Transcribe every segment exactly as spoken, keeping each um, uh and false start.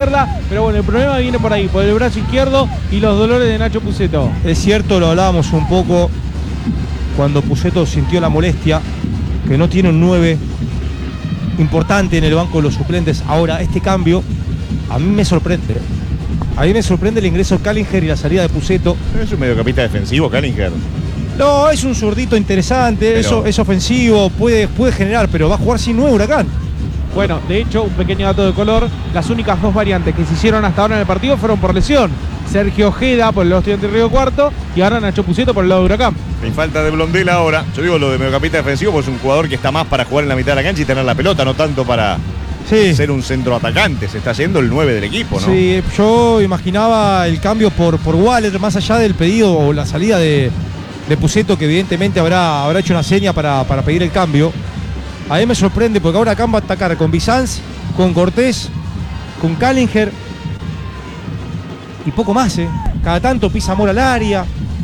izquierda, pero bueno, el problema viene por ahí, por el brazo izquierdo y los dolores de Nacho Puzetto. Es cierto, lo hablábamos un poco cuando Puzetto sintió la molestia, que no tiene un nueve importante en el banco de los suplentes. Ahora, este cambio a mí me sorprende. A mí me sorprende el ingreso de Kallinger y la salida de Puzetto. Es un mediocampista defensivo, Kallinger. No, es un zurdito interesante, Pero... es, es ofensivo, puede, puede generar, pero va a jugar sin nueve Huracán. Bueno, de hecho, un pequeño dato de color, las únicas dos variantes que se hicieron hasta ahora en el partido fueron por lesión. Sergio Ojeda por el lado estudiante de Río Cuarto y ahora Nacho Puzetto por el lado de Huracán. Sin falta de Blondel ahora. Yo digo lo de mediocampista defensivo, pues es un jugador que está más para jugar en la mitad de la cancha y tener la pelota, no tanto para sí. ser un centro atacante. Se está yendo el nueve del equipo, ¿no? Sí, yo imaginaba el cambio por, por Waller, más allá del pedido o la salida de, de Puzetto, que evidentemente habrá, habrá hecho una seña para, para pedir el cambio. A mí me sorprende porque ahora Huracán va a atacar con Bizanz, con Cortés, con Kallinger y poco más, ¿eh? Cada tanto pisa Mora al área.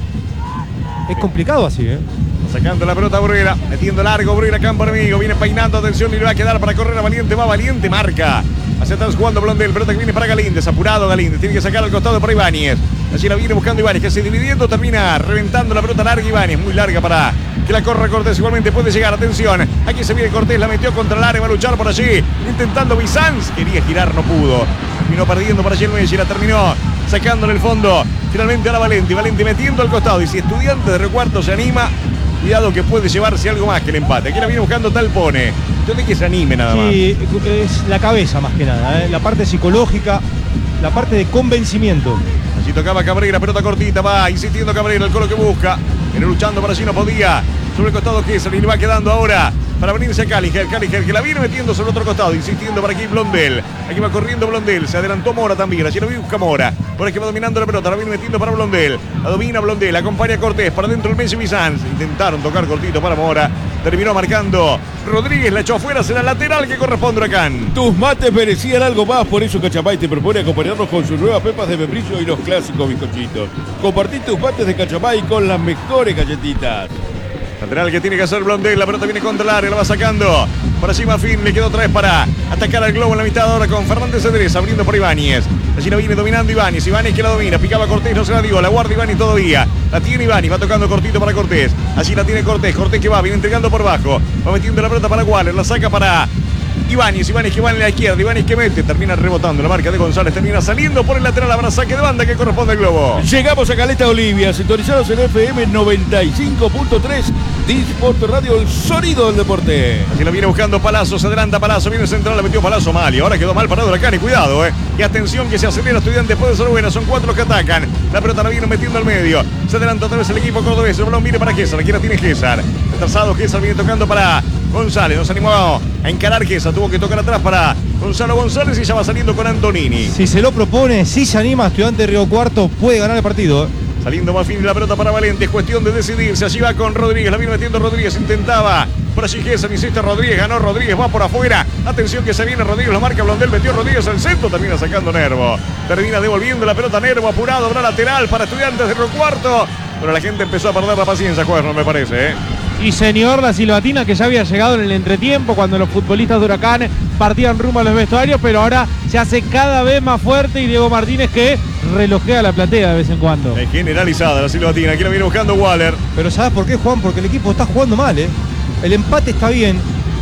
Es complicado así, ¿eh? Sacando la pelota a Bruguera, metiendo largo Bruguera, campo enemigo, viene peinando, atención, y le va a quedar para correr a Valiente, va Valiente, marca. Hacia atrás jugando Blondel, pelota que viene para Galíndez, apurado Galíndez, tiene que sacar al costado para Ibáñez. Allí la viene buscando Ibáñez, que se dividiendo, termina reventando la pelota larga Ibáñez, muy larga para que la corra Cortés, igualmente puede llegar, atención, aquí se viene Cortés, la metió contra el área, va a luchar por allí, intentando Bizanz, quería girar, no pudo, terminó perdiendo para allí el Messi, la terminó sacándole el fondo, finalmente a la Valente, Valente metiendo al costado, y si Estudiantes de Río Cuarto se anima, cuidado que puede llevarse algo más que el empate. Aquí la viene buscando Talpone. Yo de que se anime nada más. Sí, es la cabeza más que nada, ¿eh? La parte psicológica, la parte de convencimiento. Allí tocaba Cabrera, pelota cortita, va insistiendo Cabrera, el colo que busca. Viene luchando por allí, no podía. Sobre el costado Kessler y le va quedando ahora para venirse a Kallinger. Kallinger que la viene metiendo sobre el otro costado, insistiendo para aquí Blondel. Aquí va corriendo Blondel, se adelantó Mora también. Allí lo busca Mora. Por aquí va dominando la pelota, la viene metiendo para Blondel. La domina Blondel, acompaña a Cortés, para dentro el Messi Bizanz. Intentaron tocar cortito para Mora. Terminó marcando Rodríguez, la echó afuera, será lateral que corresponde a Huracán. Tus mates merecían algo más, por eso Cachamay te propone acompañarnos con sus nuevas pepas de membrillo y los clásicos bizcochitos. Compartí tus mates de Cachamay con las mejores galletitas. Lateral que tiene que hacer Blondel, la pelota viene contra el área, la va sacando. Por allí Mafín, le quedó otra vez para atacar al globo en la mitad ahora con Fernández Cedrés, abriendo por Ibáñez. Allí la viene dominando Ibáñez, Ibáñez que la domina, picaba Cortés, no se la dio, la guarda Ibáñez todavía. La tiene Ibáñez, va tocando cortito para Cortés. Allí la tiene Cortés, Cortés que va, viene entregando por bajo. Va metiendo la pelota para Waller, la saca para Ibáñez, Ibáñez que va en la izquierda, Ibáñez que mete, termina rebotando la marca de González, termina saliendo por el lateral, habrá saque de banda que corresponde al globo. Llegamos a Caleta Olivia, sintonizados en F M noventa y cinco punto tres, Disport Radio, el sonido del deporte. Aquí la viene buscando Palazzo, se adelanta Palazzo, viene central, la metió Palazzo mal y ahora quedó mal parado Huracán y cuidado, eh. Y atención que se acelera Estudiantes, puede ser buena, son cuatro los que atacan. La pelota la viene metiendo al medio, se adelanta otra vez el equipo cordobés, el balón viene para Gesar, aquí la tiene Gesar. Retrasado Gesar, viene tocando para González, nos animó a encarar Gesar, tuvo que tocar atrás para Gonzalo González y ya va saliendo con Antonini. Si se lo propone, si se anima, Estudiante de Río Cuarto puede ganar el partido, ¿eh? Saliendo más fin la pelota para Valente, es cuestión de decidirse. Allí va con Rodríguez, la viene metiendo Rodríguez, intentaba. Por allí Gesson, insiste Rodríguez, ganó Rodríguez, va por afuera. Atención que se viene Rodríguez, lo marca Blondel, metió Rodríguez al centro, termina sacando Nervo. Termina devolviendo la pelota Nervo, apurado, habrá lateral para Estudiantes de Río Cuarto. Pero la gente empezó a perder la paciencia, Cuerno, me parece, ¿eh? Y señor, la silbatina que ya había llegado en el entretiempo cuando los futbolistas de Huracán partían rumbo a los vestuarios, pero ahora se hace cada vez más fuerte y Diego Martínez que relojea la platea de vez en cuando. Es generalizada la silbatina, aquí la viene buscando Waller. Pero ¿sabes por qué, Juan? Porque el equipo está jugando mal, ¿eh? El empate está bien,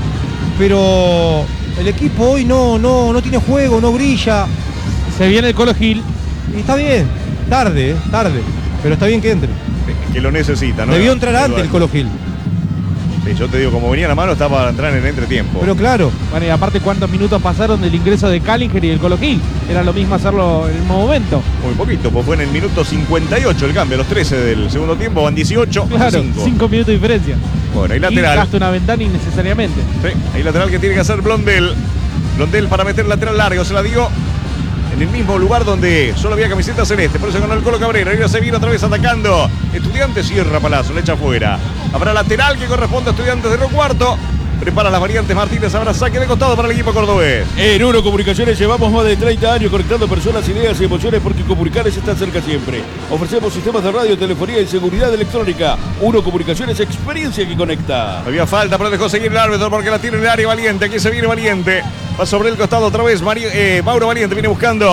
pero el equipo hoy no, no, no tiene juego, no brilla. Se viene el Colo Gil. Y está bien, tarde, ¿eh? tarde, pero está bien que entre. Es que lo necesita, ¿no? Debió entrar antes el Colo Gil. Sí, yo te digo, como venía la mano, estaba para entrar en el entretiempo. Pero claro. Bueno, y aparte, ¿cuántos minutos pasaron del ingreso de Kallinger y del Colo Gil? Era lo mismo hacerlo en el mismo momento. Muy poquito, pues fue en el minuto cincuenta y ocho el cambio, los trece del segundo tiempo, van dieciocho. Claro, cinco minutos de diferencia. Bueno, ahí lateral. Y gasta una ventana innecesariamente. Sí, ahí lateral que tiene que hacer Blondel. Blondel para meter lateral largo, se la dio en el mismo lugar donde solo había camiseta celeste. Por eso ganó el Colo Cabrera. Ahora se viene otra vez atacando. Estudiantes cierra Palazzo, le echa afuera. Habrá lateral que corresponde a Estudiantes de Río Cuarto. Prepara las variantes Martínez, habrá saque de costado para el equipo cordobés. En Uno Comunicaciones llevamos más de treinta años conectando personas, ideas y emociones porque Comunicares está cerca siempre. Ofrecemos sistemas de radio, telefonía y seguridad electrónica. Uno Comunicaciones, experiencia que conecta. Había falta, pero dejó seguir el árbitro porque la tiene en el área Valiente. Aquí se viene Valiente. Va sobre el costado otra vez. Mari, eh, Mauro Valiente viene buscando